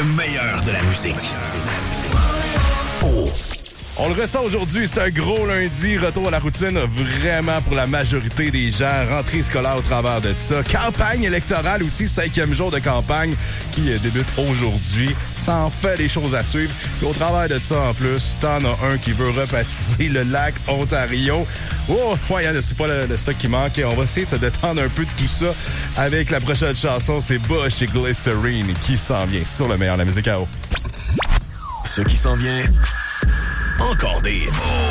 Le meilleur de la musique. Oh. On le ressent aujourd'hui, c'est un gros lundi, retour à la routine vraiment pour la majorité des gens, rentrée scolaire au travers de ça. Campagne électorale aussi, 5e jour de campagne qui débute aujourd'hui. Ça en fait des choses à suivre. Et au travers de ça en plus, t'en as un qui veut rebaptiser le lac Ontario. Oh, ouais, c'est pas le stock qui manque. On va essayer de se détendre un peu de tout ça avec la prochaine chanson, c'est Bush et Glycerine qui s'en vient sur le meilleur de la musique à eau. Ce qui s'en vient... Encore des hits.